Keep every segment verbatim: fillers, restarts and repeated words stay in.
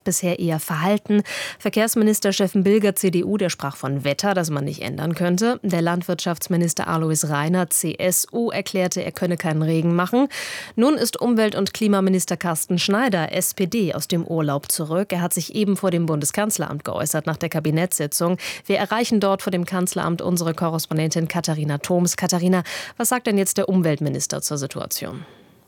Bisher eher verhalten. Verkehrsminister Steffen Bilger, C D U, der sprach von Wetter, das man nicht ändern könnte. Der Landwirtschaftsminister Alois Rainer, C S U, erklärte, er könne keinen Regen machen. Nun ist Umwelt- und Klimaminister Carsten Schneider, S P D, aus dem Urlaub zurück. Er hat sich eben vor dem Bundeskanzleramt geäußert nach der Kabinettssitzung. Wir erreichen dort vor dem Kanzleramt unsere Korrespondentin Katharina Thoms. Katharina, was sagt denn jetzt der Umweltminister zur Situation?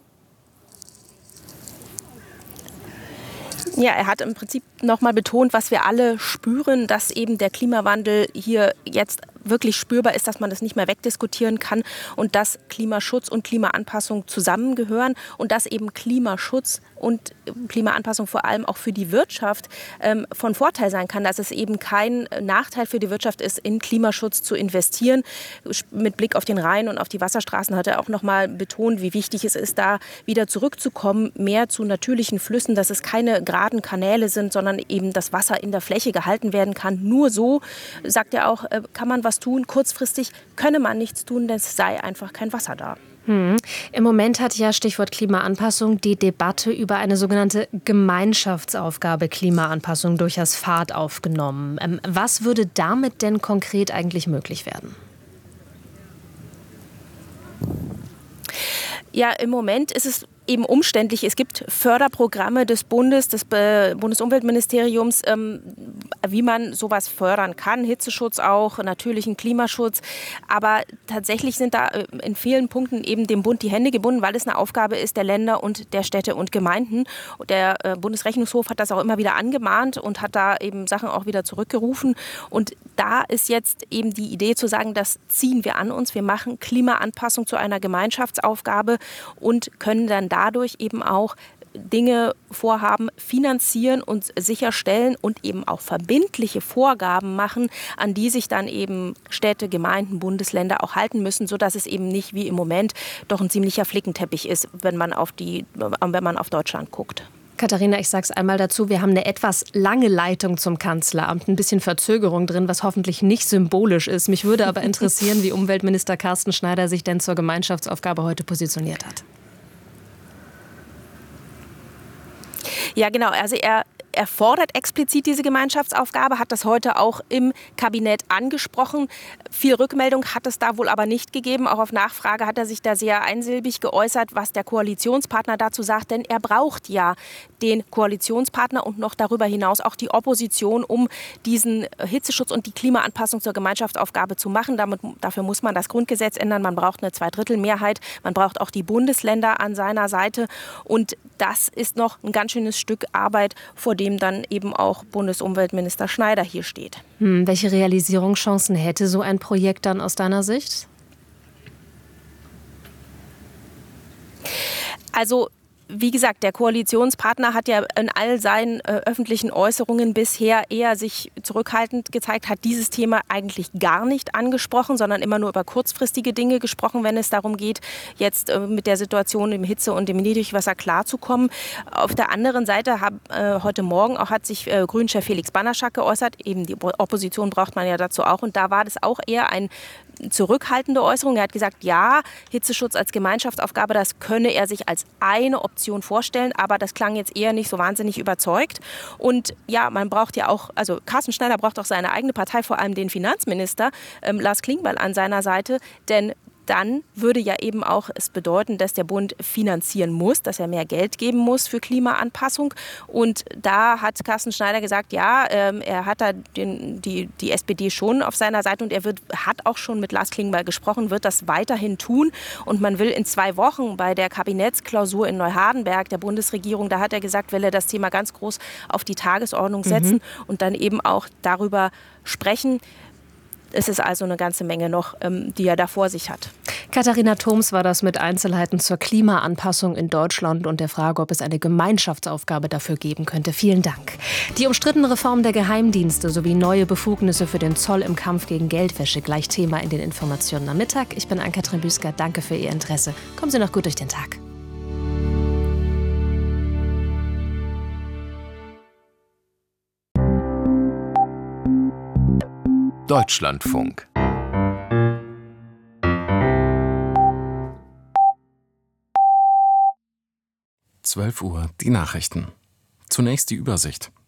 Ja, er hat im Prinzip noch mal betont, was wir alle spüren, dass eben der Klimawandel hier jetzt wirklich spürbar ist, dass man das nicht mehr wegdiskutieren kann und dass Klimaschutz und Klimaanpassung zusammengehören und dass eben Klimaschutz und Klimaanpassung vor allem auch für die Wirtschaft ähm, von Vorteil sein kann, dass es eben kein Nachteil für die Wirtschaft ist, in Klimaschutz zu investieren. Mit Blick auf den Rhein und auf die Wasserstraßen hat er auch noch mal betont, wie wichtig es ist, da wieder zurückzukommen, mehr zu natürlichen Flüssen, dass es keine geraden Kanäle sind, sondern eben das Wasser in der Fläche gehalten werden kann. Nur so, sagt er auch, kann man was tun. Kurzfristig könne man nichts tun, denn es sei einfach kein Wasser da. Hm. Im Moment hat ja, Stichwort Klimaanpassung, die Debatte über eine sogenannte Gemeinschaftsaufgabe Klimaanpassung durchaus Fahrt aufgenommen. Ähm, was würde damit denn konkret eigentlich möglich werden? Ja, im Moment ist es eben umständlich. Es gibt Förderprogramme des Bundes, des Bundesumweltministeriums, ähm, wie man sowas fördern kann. Hitzeschutz auch, natürlichen Klimaschutz. Aber tatsächlich sind da in vielen Punkten eben dem Bund die Hände gebunden, weil es eine Aufgabe ist der Länder und der Städte und Gemeinden. Der äh, Bundesrechnungshof hat das auch immer wieder angemahnt und hat da eben Sachen auch wieder zurückgerufen. Und da ist jetzt eben die Idee zu sagen, das ziehen wir an uns. Wir machen Klimaanpassung zu einer Gemeinschaftsaufgabe und können dann dadurch eben auch Dinge, Vorhaben finanzieren und sicherstellen und eben auch verbindliche Vorgaben machen, an die sich dann eben Städte, Gemeinden, Bundesländer auch halten müssen, sodass es eben nicht wie im Moment doch ein ziemlicher Flickenteppich ist, wenn man auf die, wenn man auf Deutschland guckt. Katharina, ich sage es einmal dazu, wir haben eine etwas lange Leitung zum Kanzleramt, ein bisschen Verzögerung drin, was hoffentlich nicht symbolisch ist. Mich würde aber interessieren, wie Umweltminister Carsten Schneider sich denn zur Gemeinschaftsaufgabe heute positioniert hat. Ja, genau. Also er, er fordert explizit diese Gemeinschaftsaufgabe, hat das heute auch im Kabinett angesprochen. Viel Rückmeldung hat es da wohl aber nicht gegeben. Auch auf Nachfrage hat er sich da sehr einsilbig geäußert, was der Koalitionspartner dazu sagt. Denn er braucht ja den Koalitionspartner und noch darüber hinaus auch die Opposition, um diesen Hitzeschutz und die Klimaanpassung zur Gemeinschaftsaufgabe zu machen. Damit, dafür muss man das Grundgesetz ändern. Man braucht eine Zweidrittelmehrheit. Man braucht auch die Bundesländer an seiner Seite. Und das ist noch ein ganz schönes Stück Arbeit, vor dem dann eben auch Bundesumweltminister Schneider hier steht. Hm, welche Realisierungschancen hätte so ein Projekt dann aus deiner Sicht? Also wie gesagt, der Koalitionspartner hat ja in all seinen äh, öffentlichen Äußerungen bisher eher sich zurückhaltend gezeigt, hat dieses Thema eigentlich gar nicht angesprochen, sondern immer nur über kurzfristige Dinge gesprochen, wenn es darum geht, jetzt äh, mit der Situation im Hitze- und im Niedrigwasser klarzukommen. Auf der anderen Seite hab, äh, heute Morgen auch hat sich äh, Grünchef Felix Banaschak geäußert. Eben die Opposition braucht man ja dazu auch. Und da war das auch eher ein zurückhaltende Äußerung. Er hat gesagt, ja, Hitzeschutz als Gemeinschaftsaufgabe, das könne er sich als eine Option vorstellen, aber das klang jetzt eher nicht so wahnsinnig überzeugt. Und ja, man braucht ja auch, also Carsten Schneider braucht auch seine eigene Partei, vor allem den Finanzminister ähm, Lars Klingbeil an seiner Seite, denn dann würde ja eben auch es bedeuten, dass der Bund finanzieren muss, dass er mehr Geld geben muss für Klimaanpassung. Und da hat Carsten Schneider gesagt, ja, ähm, er hat da den, die, die S P D schon auf seiner Seite und er wird, hat auch schon mit Lars Klingbeil gesprochen, wird das weiterhin tun. Und man will in zwei Wochen bei der Kabinettsklausur in Neuhardenberg der Bundesregierung, da hat er gesagt, will er das Thema ganz groß auf die Tagesordnung setzen mhm. und dann eben auch darüber sprechen. Es ist also eine ganze Menge noch, die er da vor sich hat. Katharina Thoms war das mit Einzelheiten zur Klimaanpassung in Deutschland und der Frage, ob es eine Gemeinschaftsaufgabe dafür geben könnte. Vielen Dank. Die umstrittene Reform der Geheimdienste sowie neue Befugnisse für den Zoll im Kampf gegen Geldwäsche gleich Thema in den Informationen am Mittag. Ich bin Ann-Kathrin Büsker. Danke für Ihr Interesse. Kommen Sie noch gut durch den Tag. Deutschlandfunk. zwölf Uhr, die Nachrichten. Zunächst die Übersicht.